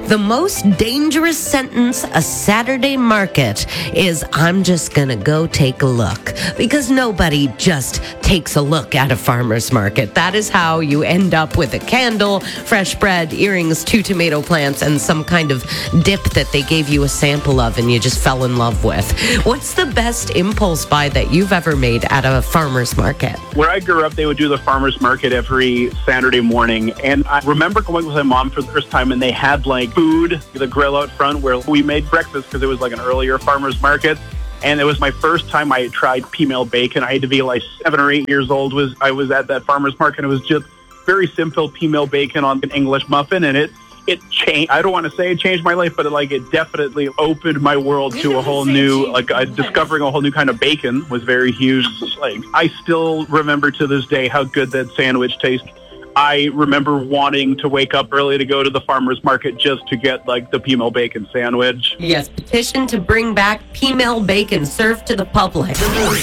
The most dangerous sentence a Saturday market is, I'm just going to go take a look. Because nobody just takes a look at a farmer's market. That is how you end up with a candle, fresh bread, earrings, 2 tomato plants, and some kind of dip that they gave you a sample of and you just fell in love with. What's the best impulse buy that you've ever made at a farmer's market? Where I grew up, they would do the farmer's market every Saturday morning. And I remember going with my mom for the first time, and they had like food, the grill out front where we made breakfast because it was like an earlier farmer's market. And it was my first time I had tried female bacon. I had to be like 7 or 8 years old. I was at that farmer's market. It was just very simple female bacon on an English muffin, and it changed. I don't want to say it changed my life, but it definitely opened my world to a whole new, discovering a whole new kind of bacon was very huge. Like, I still remember to this day how good that sandwich tastes. I remember wanting to wake up early to go to the farmer's market just to get like the female bacon sandwich. Yes, petition to bring back female bacon served to the public.